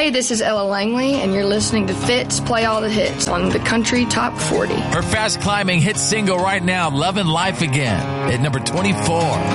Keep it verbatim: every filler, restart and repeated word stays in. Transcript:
Hey, this is Ella Langley, and you're listening to Fitz Play All the Hits on the Country Top forty. Her fast-climbing hit single right now, Lovin' Life Again, at number twenty-four.